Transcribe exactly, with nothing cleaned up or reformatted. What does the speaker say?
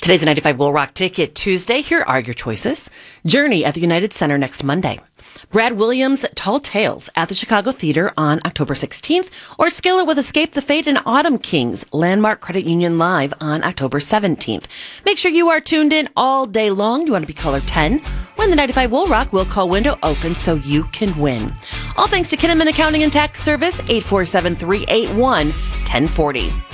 Today's ninety-five Will Rock Ticket Tuesday. Here are your choices. Journey at the United Center next Monday. Brad Williams' Tall Tales at the Chicago Theater on October sixteenth, or Skillet with Escape the Fate and Autumn Kings, Landmark Credit Union Live on October seventeenth. Make sure you are tuned in all day long. You want to be caller ten when the ninety-five Will Rock will call window open so you can win. All thanks to Kinnaman Accounting and Tax Service, eight four seven, three eight one, one oh four oh.